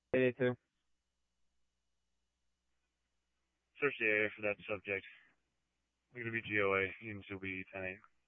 882. Search the area for that subject. We're going to be GOA. Units will be 10-8.